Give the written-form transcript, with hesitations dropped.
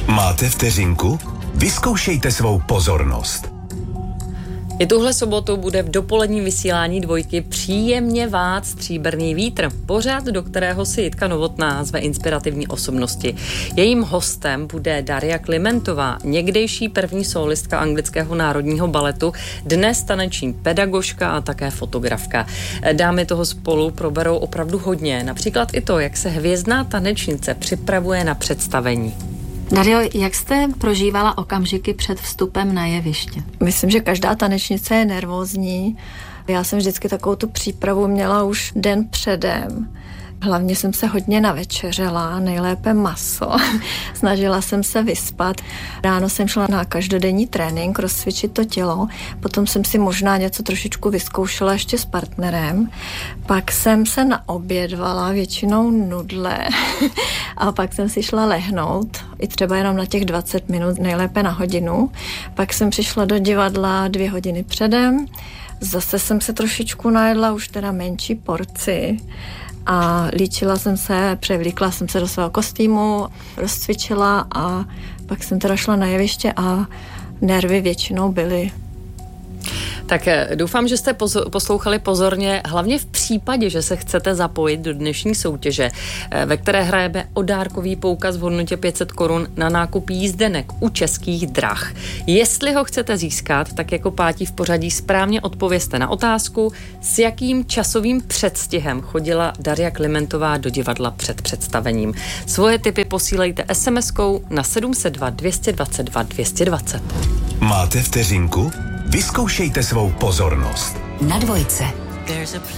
Máte vteřinku? Vyzkoušejte svou pozornost. I tuhle sobotu bude v dopoledním vysílání Dvojky příjemně vát stříbrný vítr. Pořad, do kterého si Jitka Novotná zve inspirativní osobnosti. Jejím hostem bude Daria Klimentová, někdejší první sólistka Anglického národního baletu, dnes taneční pedagožka a také fotografka. Dámy toho spolu proberou opravdu hodně, například i to, jak se hvězdná tanečnice připravuje na představení. Dario, jak jste prožívala okamžiky před vstupem na jeviště? Myslím, že každá tanečnice je nervózní. Já jsem vždycky takovou tu přípravu měla už den předem. Hlavně jsem se hodně navečeřela, nejlépe maso. Snažila jsem se vyspat. Ráno jsem šla na každodenní trénink, rozcvičit to tělo. Potom jsem si možná něco trošičku vyzkoušela ještě s partnerem. Pak jsem se naobědvala, většinou nudle. A pak jsem si šla lehnout, i třeba jenom na těch 20 minut, nejlépe na hodinu. Pak jsem přišla do divadla 2 hodiny předem. Zase jsem se trošičku najedla, už teda menší porci. A líčila jsem se, převlíkla jsem se do svého kostýmu, rozcvičila a pak jsem teda šla na jeviště a nervy většinou byly. Tak doufám, že jste poslouchali pozorně, hlavně v případě, že se chcete zapojit do dnešní soutěže, ve které hrajeme o dárkový poukaz v hodnotě 500 korun na nákup jízdenek u Českých drah. Jestli ho chcete získat, tak jako pátí v pořadí správně odpovězte na otázku, s jakým časovým předstihem chodila Daria Klimentová do divadla před představením. Svoje tipy posílejte SMS-kou na 702 222 220. Máte vteřinku? Vyzkoušejte svou pozornost. Na Dvojce.